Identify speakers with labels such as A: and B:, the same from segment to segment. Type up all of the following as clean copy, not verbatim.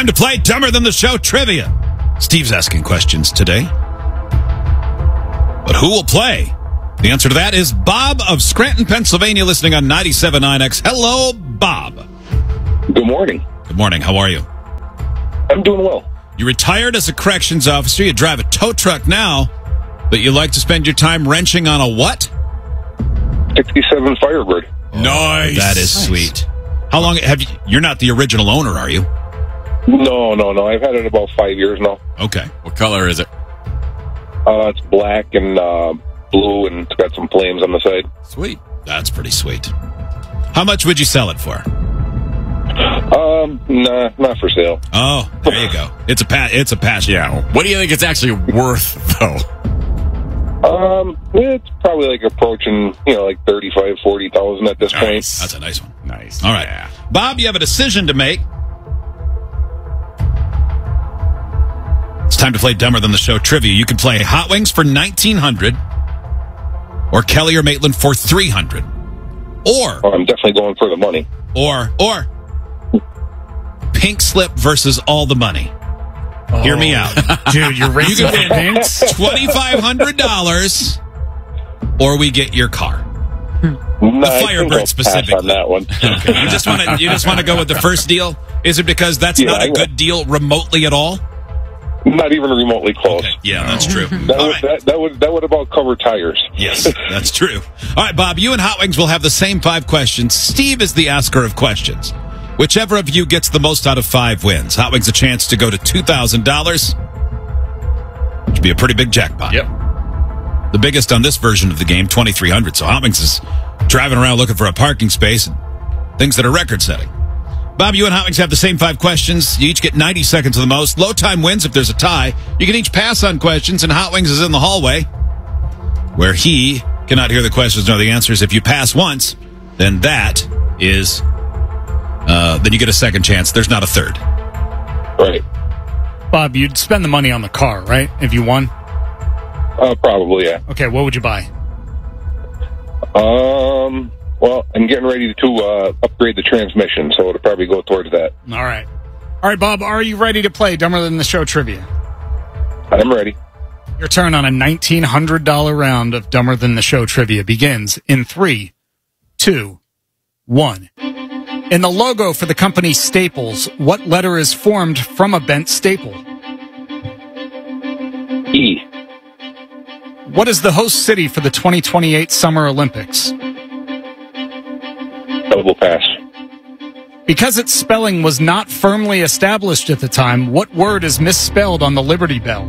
A: Time to play Dumber Than the Show trivia. Steve's asking questions today. But who will play? The answer to that is Bob of Scranton, Pennsylvania, listening on 97.9X. Hello, Bob.
B: Good morning.
A: Good morning. How are you?
B: I'm doing well.
A: You retired as a corrections officer. You drive a tow truck now, but you like to spend your time wrenching on a what?
B: 67 Firebird.
A: Nice. That is sweet. How long have you? You're not the original owner, are you?
B: No. I've had it about 5 years now.
A: Okay.
C: What color is it?
B: It's black and blue, and it's got some flames on the side.
C: Sweet.
A: That's pretty sweet. How much would you sell it for?
B: Nah, not for sale.
A: Oh, there you go. It's a passion.
C: Yeah. What do you think it's actually worth, though?
B: It's probably like approaching, like 35, 40,000 at this point.
A: That's a nice one.
C: Nice.
A: All right.
C: Yeah.
A: Bob, you have a decision to make. It's time to play Dumber Than the Show trivia. You can play Hot Wings for $1,900 or Kelly or Maitland for $300. Or
B: I'm definitely going for the money.
A: Or Pink Slip versus All the Money. Hear me out.
D: Dude, you're racing
A: You can win $2,500 or we get your car.
B: Nah,
A: Firebird specifically.
B: on that one.
A: Okay. You just want to go with the first deal? Is it because that's not a good deal remotely at all?
B: Not even remotely close.
A: Okay. Yeah, that's true.
B: That would about cover tires.
A: Yes, that's true. All right, Bob, you and Hot Wings will have the same 5 questions. Steve is the asker of questions. Whichever of you gets the most out of 5 wins. Hot Wings a chance to go to $2,000, which would be a pretty big jackpot.
C: Yep.
A: The biggest on this version of the game, $2,300. So Hot Wings is driving around looking for a parking space and things that are record-setting. Bob, you and Hot Wings have the same 5 questions. You each get 90 seconds of the most. Low time wins if there's a tie. You can each pass on questions, and Hot Wings is in the hallway where he cannot hear the questions nor the answers. If you pass once, then that is... then you get a second chance. There's not a third.
B: Right.
D: Bob, you'd spend the money on the car, right? If you won?
B: Probably, yeah.
D: Okay, what would you buy?
B: Well, I'm getting ready to upgrade the transmission, so it'll probably go towards that.
D: All right, Bob, are you ready to play Dumber Than the Show trivia?
B: I'm ready.
D: Your turn on a $1,900 round of Dumber Than the Show trivia begins in 3, 2, 1. In the logo for the company Staples, what letter is formed from a bent staple?
B: E.
D: What is the host city for the 2028 Summer Olympics?
B: Double pass.
D: Because its spelling was not firmly established at the time, what word is misspelled on the Liberty Bell?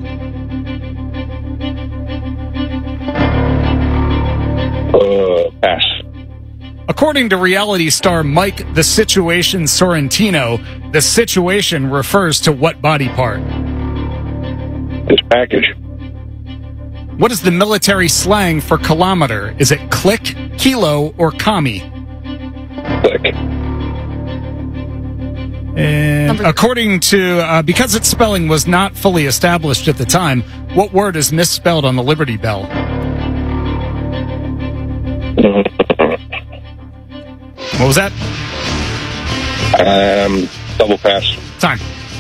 B: Pass.
D: According to reality star Mike The Situation Sorrentino, the situation refers to what body part?
B: This package.
D: What is the military slang for kilometer? Is it click, kilo, or kami?
B: Click.
D: And according to, because its spelling was not fully established at the time, what word is misspelled on the Liberty Bell? What was that?
B: Double pass.
D: Time.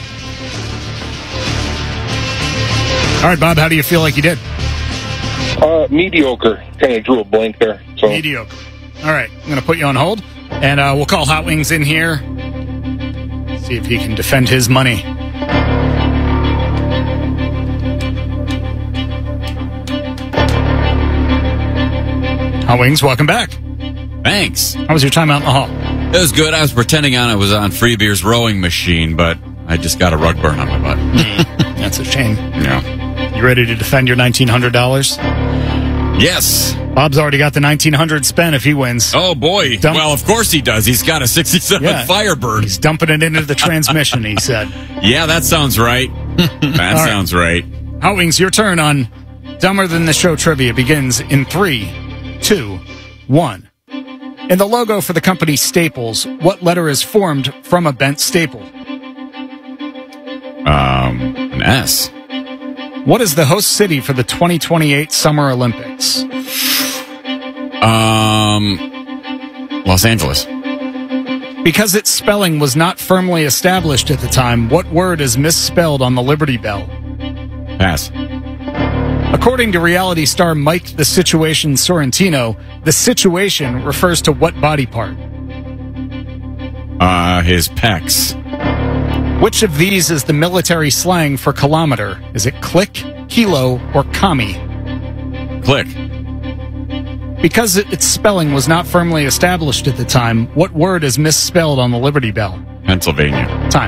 D: All right, Bob, how do you feel like you did?
B: Mediocre. Kind of drew a blank there. So.
D: Mediocre. All right, I'm going to put you on hold, and we'll call Hot Wings in here. See if he can defend his money. Hot Wings, welcome back.
C: Thanks.
D: How was your time out in the hall?
C: It was good. I was pretending I was on Free Beer's rowing machine, but I just got a rug burn on my butt.
D: That's a shame.
C: Yeah.
D: You ready to defend your $1,900?
C: Yes.
D: Bob's already got the $1,900 spent if he wins.
C: Oh, boy. Well, of course he does. He's got a 67 Firebird.
D: He's dumping it into the transmission, he said.
C: Yeah, that sounds right. That sounds right.
D: Hot Wings, your turn on Dumber Than the Show trivia begins in 3, 2, 1. In the logo for the company Staples, what letter is formed from a bent staple?
C: An S.
D: What is the host city for the 2028 Summer Olympics?
C: Los Angeles.
D: Because its spelling was not firmly established at the time, what word is misspelled on the Liberty Bell?
C: Pass.
D: According to reality star Mike The Situation Sorrentino, the situation refers to what body part?
C: His pecs.
D: Which of these is the military slang for kilometer? Is it click, kilo, or kami?
C: Click.
D: Because its spelling was not firmly established at the time, what word is misspelled on the Liberty Bell?
C: Pennsylvania.
D: Time.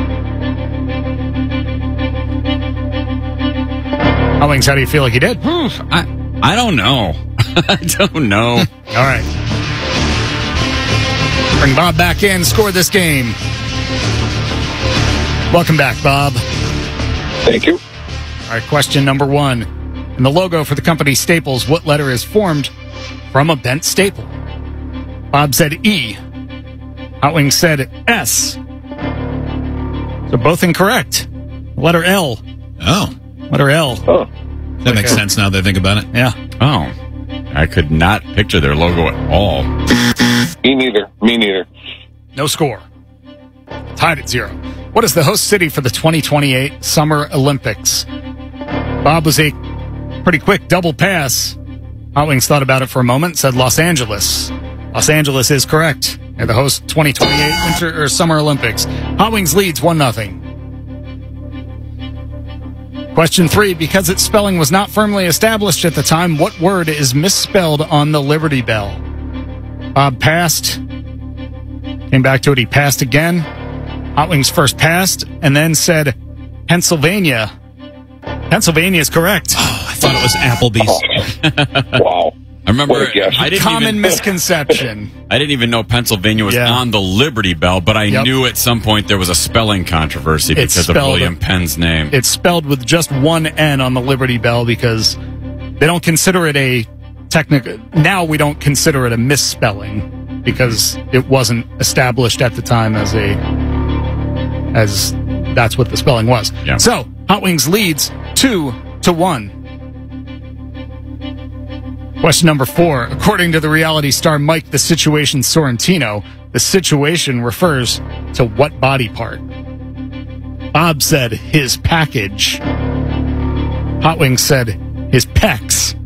D: Howings, how do you feel like you did?
C: I don't know. I don't know.
D: All right. Bring Bob back in, score this game. Welcome back, Bob.
B: Thank you.
D: All right, question number 1. In the logo for the company Staples, what letter is formed from a bent staple? Bob said E. Hotwing said S. So both incorrect. Letter L.
A: Oh,
D: Letter L.
B: Oh,
A: that makes sense now that I think about it.
D: Yeah.
C: Oh. I could not picture their logo at all.
B: me neither. Me neither.
D: No score. Tied at 0. What is the host city for the 2028 Summer Olympics? Bob was a pretty quick double pass. Hotwings thought about it for a moment, said Los Angeles. Los Angeles is correct. They're the host 2028 Summer Olympics. Hotwings leads 1-0. Question 3. Because its spelling was not firmly established at the time, what word is misspelled on the Liberty Bell? Bob passed. Came back to it. He passed again. Hotwings first passed and then said Pennsylvania. Pennsylvania is correct.
A: Oh, I thought it was Applebee's.
B: Wow.
C: I remember
B: What a guess.
C: I didn't
D: Common
C: even
D: misconception.
C: I didn't even know Pennsylvania was
D: Yeah.
C: on the Liberty Bell, but I knew at some point there was a spelling controversy because of
D: spelled-
C: William Penn's name.
D: It's spelled with just one N on the Liberty Bell because they don't consider it a technical. Now we don't consider it a misspelling because it wasn't established at the time as that's what the spelling was.
C: Yeah.
D: So Hotwings leads 2-1. Question number 4. According to the reality star Mike The Situation Sorrentino, the situation refers to what body part? Bob said his package. Hotwings said his pecs.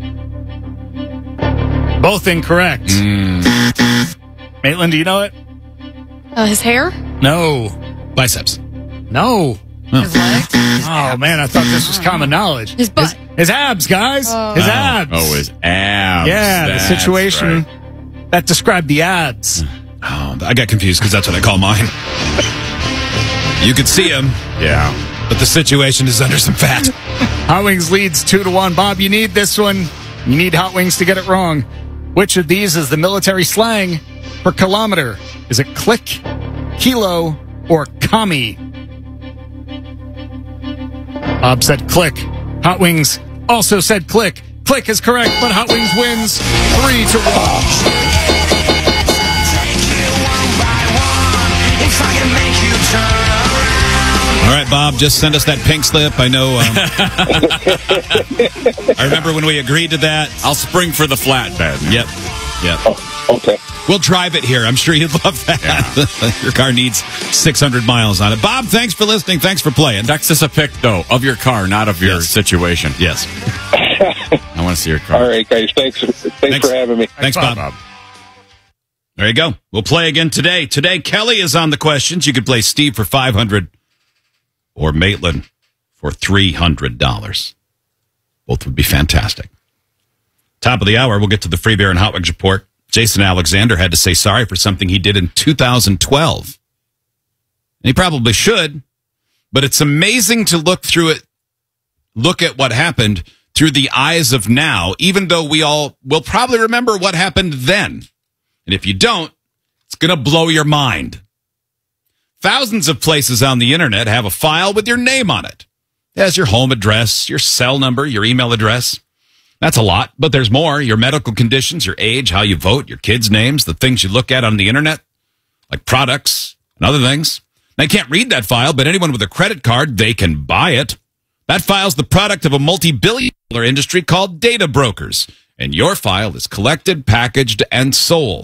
D: Both incorrect. Maitland, do you know it?
E: His hair?
D: No.
A: Biceps.
D: No.
E: His leg?
D: Oh, man, I thought this was common knowledge.
E: His butt.
D: His abs, guys. His abs.
C: Oh, his abs.
D: Yeah,
C: That's
D: the situation
C: right.
D: that described the abs.
A: Oh, I got confused because that's what I call mine. You could see him,
C: Yeah.
A: but the situation is under some fat.
D: Hotwings leads 2-1. Bob, you need this one. You need Hotwings to get it wrong. Which of these is the military slang for kilometer? Is it click, kilo, or kami? Bob said click. Hotwings also said click. Click is correct, but Hotwings wins 3-1.
A: All right, Bob, just send us that pink slip. I know. I remember when we agreed to that.
C: I'll spring for the flatbed.
A: Yep. Yep.
B: Okay.
A: We'll drive it here. I'm sure you'd love that. Your car needs 600 miles on it. Bob, thanks for listening. Thanks for playing.
C: Text us a pic, though, of your car, not of your situation.
A: Yes.
C: I want to see your car.
B: All right, guys. Thanks for having me.
A: Thanks, Bob. There you go. We'll play again today. Today, Kelly is on the questions. You could play Steve for $500 or Maitland for $300. Both would be fantastic. Top of the hour, we'll get to the Free Beer and Hot Wings report. Jason Alexander had to say sorry for something he did in 2012. And he probably should, but it's amazing to look at what happened through the eyes of now, even though we all will probably remember what happened then. And if you don't, it's going to blow your mind. Thousands of places on the internet have a file with your name on it. It has your home address, your cell number, your email address. That's a lot, but there's more. Your medical conditions, your age, how you vote, your kids' names, the things you look at on the internet, like products and other things. They can't read that file, but anyone with a credit card, they can buy it. That file's the product of a multi-billion-dollar industry called data brokers. And your file is collected, packaged, and sold.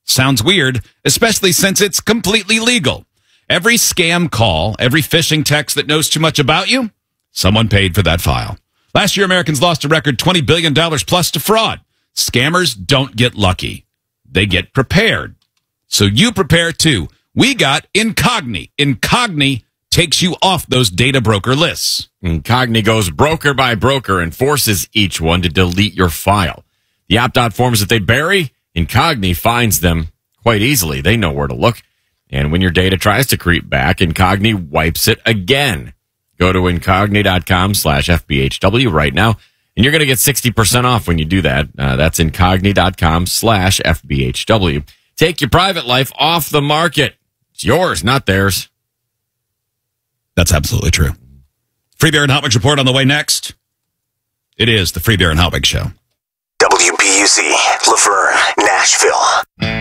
A: Sounds weird, especially since it's completely legal. Every scam call, every phishing text that knows too much about you, someone paid for that file. Last year, Americans lost a record $20 billion plus to fraud. Scammers don't get lucky. They get prepared. So you prepare too. We got Incogni. Incogni takes you off those data broker lists.
F: Incogni goes broker by broker and forces each one to delete your file. The opt-out forms that they bury, Incogni finds them quite easily. They know where to look. And when your data tries to creep back, Incogni wipes it again. Go to incogni.com/FBHW right now, and you're going to get 60% off when you do that. That's incogni.com/FBHW. Take your private life off the market. It's yours, not theirs.
A: That's absolutely true. Free Beer and Hot Wings report on the way next. It is the Free Beer and Hot Wings Show.
G: WBUZ, Laverne, Nashville.